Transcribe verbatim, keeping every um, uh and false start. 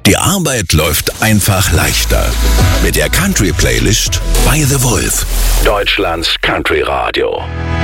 Die Arbeit läuft einfach leichter. Mit der Country-Playlist bei The Wolf. Deutschlands Country Radio.